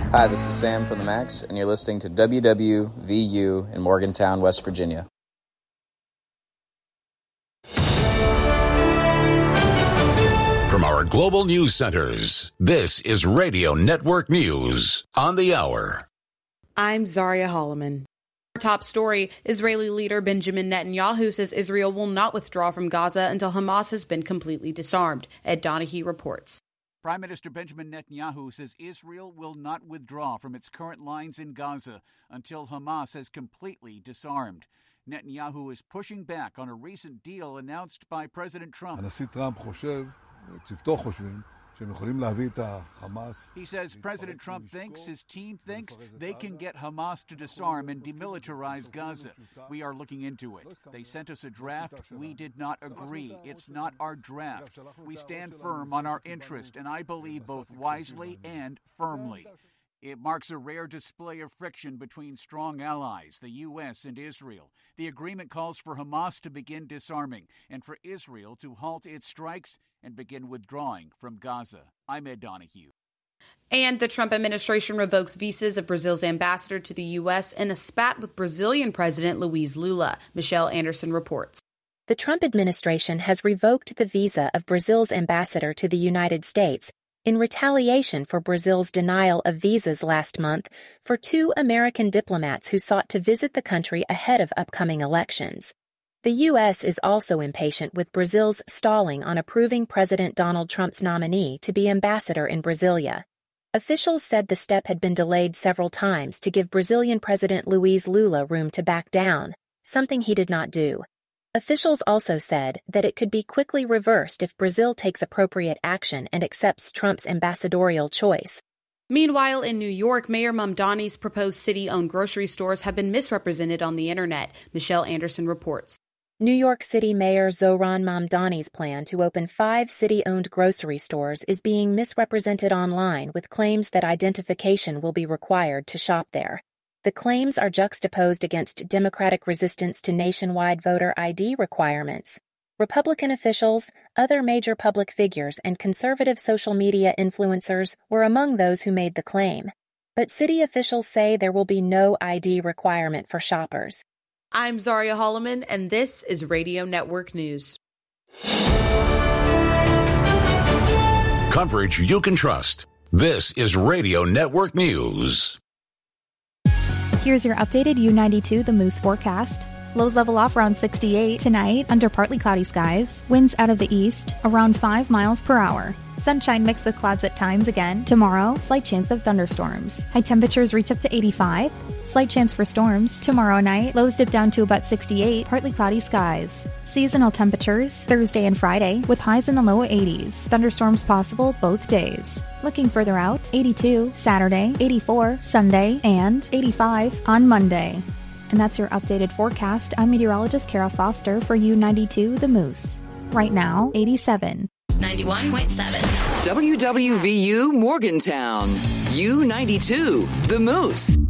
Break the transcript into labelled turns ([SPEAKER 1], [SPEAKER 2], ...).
[SPEAKER 1] Hi, this is Sam from the Max, and you're listening to WWVU in Morgantown, West Virginia.
[SPEAKER 2] From our global news centers, this is Radio Network News on the hour.
[SPEAKER 3] I'm Zaria Holloman. Our top story, Israeli leader Benjamin Netanyahu says Israel will not withdraw from Gaza until Hamas has been completely disarmed. Ed Donahue reports.
[SPEAKER 4] Prime Minister Benjamin Netanyahu says Israel will not withdraw from its current lines in Gaza until Hamas has completely disarmed. Netanyahu is pushing back on a recent deal announced by President Trump. He says President Trump thinks, his team thinks, they can get Hamas to disarm and demilitarize Gaza. We are looking into it. They sent us a draft. We did not agree. It's not our draft. We stand firm on our interest, and I believe both wisely and firmly. It marks a rare display of friction between strong allies, the U.S. and Israel. The agreement calls for Hamas to begin disarming and for Israel to halt its strikes and begin withdrawing from Gaza. I'm Ed Donahue.
[SPEAKER 3] And the Trump administration revokes visas of Brazil's ambassador to the U.S. in a spat with Brazilian President Luiz Lula. Michelle Anderson reports.
[SPEAKER 5] The Trump administration has revoked the visa of Brazil's ambassador to the United States in retaliation for Brazil's denial of visas last month for two American diplomats who sought to visit the country ahead of upcoming elections. The U.S. is also impatient with Brazil's stalling on approving President Donald Trump's nominee to be ambassador in Brasilia. Officials said the step had been delayed several times to give Brazilian President Luiz Lula room to back down, something he did not do. Officials also said that it could be quickly reversed if Brazil takes appropriate action and accepts Trump's ambassadorial choice.
[SPEAKER 3] Meanwhile, in New York, Mayor Mamdani's proposed city-owned grocery stores have been misrepresented on the internet. Michelle Anderson reports.
[SPEAKER 5] New York City Mayor Zohran Mamdani's plan to open 5 city-owned grocery stores is being misrepresented online with claims that identification will be required to shop there. The claims are juxtaposed against Democratic resistance to nationwide voter ID requirements. Republican officials, other major public figures, and conservative social media influencers were among those who made the claim. But city officials say there will be no ID requirement for shoppers.
[SPEAKER 3] I'm Zaria Holloman, and this is Radio Network News.
[SPEAKER 2] Coverage you can trust. This is Radio Network News.
[SPEAKER 6] Here's your updated U92 The Moose forecast. Lows level off around 68 tonight under partly cloudy skies. Winds out of the east around 5 miles per hour. Sunshine mixed with clouds at times again. Tomorrow, slight chance of thunderstorms. High temperatures reach up to 85. Slight chance for storms. Tomorrow night, lows dip down to about 68. Partly cloudy skies. Seasonal temperatures Thursday and Friday with highs in the low 80s. Thunderstorms possible both days. Looking further out, 82 Saturday, 84 Sunday, and 85 on Monday. And that's your updated forecast. I'm meteorologist Kara Foster for U92 The Moose. Right now, 87.
[SPEAKER 7] 91.7.
[SPEAKER 8] WWVU Morgantown. U92 The Moose.